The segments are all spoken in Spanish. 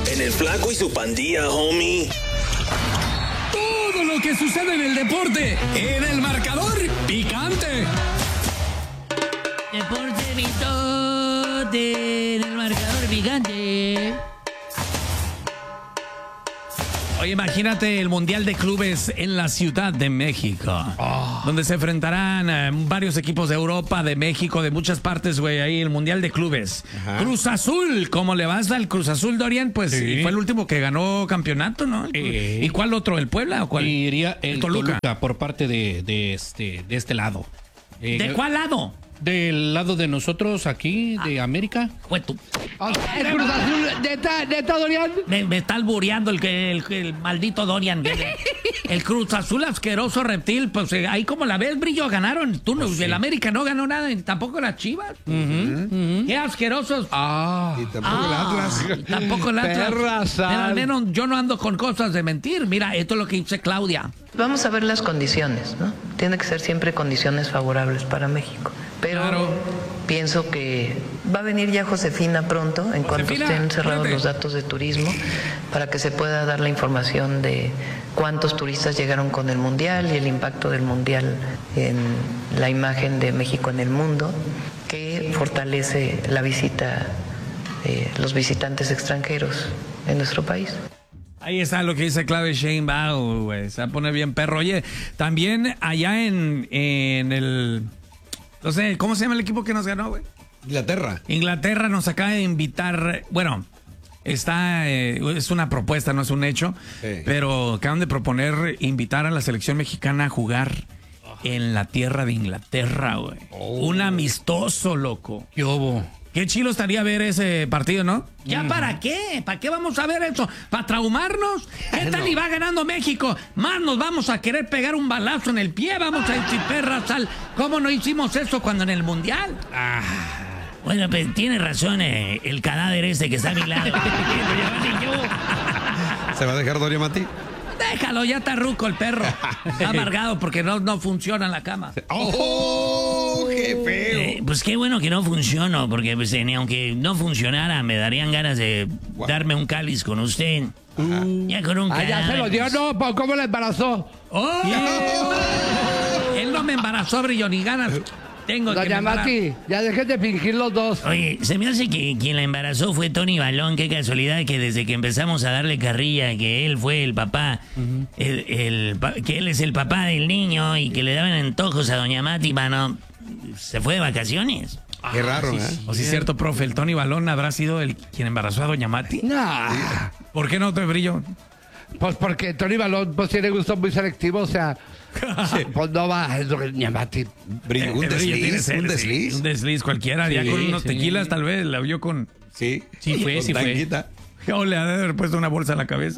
En el Flaco y su pandilla, homie. Todo lo que sucede en el deporte, en el marcador picante. Deporte mitote, en el marcador picante. Oye, imagínate el Mundial de Clubes en la Ciudad de México, donde se enfrentarán varios equipos de Europa, de México, de muchas partes, güey, ahí el Mundial de Clubes. Ajá. Cruz Azul, ¿cómo le vas al Cruz Azul, Dorian? Pues sí, fue el último que ganó campeonato, ¿no? ¿Y cuál otro? ¿El Puebla o cuál? Iría el Toluca por parte de este lado. ¿De cuál lado? Del lado de nosotros aquí, de América. Pues tú. El Cruz Azul, ¿neta, Dorian? Me está albureando el maldito Dorian. El Cruz Azul asqueroso reptil. Pues ahí como la ves, Brillo, ganaron. Tú no, el América no ganó nada, tampoco las Chivas. Qué asquerosos. Y tampoco el Atlas. Tampoco el Atlas. Pero al menos yo no ando con cosas de mentir. Mira, esto es lo que dice Claudia. Vamos a ver las condiciones, ¿no? Tiene que ser siempre condiciones favorables para México. Pero pienso que va a venir ya Josefina pronto, en cuanto estén cerrados los datos de turismo, para que se pueda dar la información de cuántos turistas llegaron con el Mundial y el impacto del Mundial en la imagen de México en el mundo, que fortalece la visita de los visitantes extranjeros en nuestro país. Ahí está lo que dice Claudia Sheinbaum, güey. Se va a poner bien perro. Oye, también allá en el... No sé, ¿cómo se llama el equipo que nos ganó, güey? Inglaterra. Inglaterra nos acaba de invitar... Bueno, es una propuesta, no es un hecho. Sí. Pero acaban de proponer invitar a la selección mexicana a jugar en la tierra de Inglaterra, güey. Un amistoso, loco. ¿Qué hubo? Qué chido estaría ver ese partido, ¿no? ¿Ya para qué? ¿Para qué vamos a ver eso? ¿Para traumarnos? ¿Qué tal y va ganando México? Más nos vamos a querer pegar un balazo en el pie. Vamos a decir, perra, sal. ¿Cómo no hicimos eso cuando en el Mundial? Bueno, pues tiene razón el cadáver ese que está a mi lado. ¿Se va a dejar Doria Mati? Déjalo, ya está ruco el perro. Está amargado porque no funciona en la cama. ¡Oh, qué feo! Pues qué bueno que no funcionó, porque pues, ni aunque no funcionara, me darían ganas de darme un cáliz con usted. Ya con un cáliz. Ya se lo dio, no, ¿cómo le embarazó? Él no me embarazó, Brillo, ni ganas. Doña Mati, ya dejen de fingir los dos. Oye, se me hace que quien la embarazó fue Tony Balón. Qué casualidad que desde que empezamos a darle carrilla, que él fue el papá, que él es el papá del niño y que le daban antojos a Doña Mati, mano, se fue de vacaciones. Qué raro, ¿eh? O si es cierto, profe, el Tony Balón habrá sido quien embarazó a Doña Mati. No. ¿Por qué no te Brillo? Pues porque Tony Balón pues tiene gustos muy selectivos, o sea, pues no va, es Doña Mati. Brillo, un desliz. Un desliz cualquiera, ya con unos tequilas tal vez, la vio con... Sí fue. O le ha de haber puesto una bolsa en la cabeza.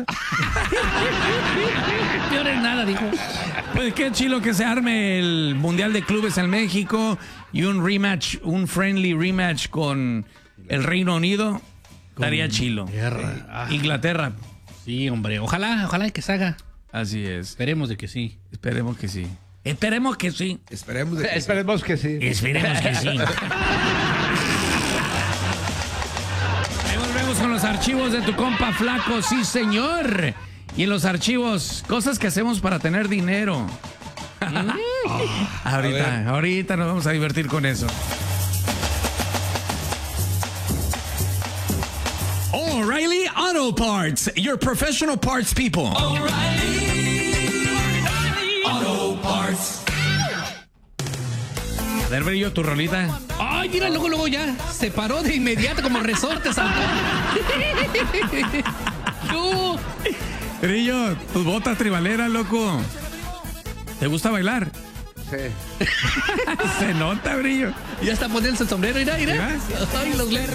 Peor es nada, dijo. Pues qué chilo que se arme el Mundial de Clubes en México y un rematch, un friendly rematch con el Reino Unido. Estaría chilo. Inglaterra. Sí, hombre. Ojalá que se haga. Así es. Esperemos de que sí. Esperemos que sí. Esperemos que sí. Esperemos que sí. Esperemos que sí. Ahí volvemos con los archivos de tu compa Flaco, sí señor. Y en los archivos, cosas que hacemos para tener dinero. Ahorita nos vamos a divertir con eso. O'Reilly Auto Parts, your professional parts people. O'Reilly Auto Parts. A ver, Brillo, tu rolita. Ay, mira, luego ya se paró de inmediato como resorte, saltó. Brillo, tus botas tribaleras, loco. ¿Te gusta bailar? Sí. Se nota, Brillo. Ya está poniéndose el sombrero, mira. Ay, los lentes.